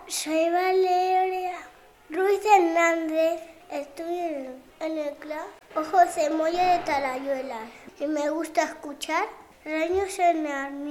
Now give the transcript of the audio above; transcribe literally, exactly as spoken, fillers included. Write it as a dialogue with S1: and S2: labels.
S1: Soy Valeria Ruiz Hernández, estudio en el club José Moya de Talayuelas y me gusta escuchar Reños en Armilla.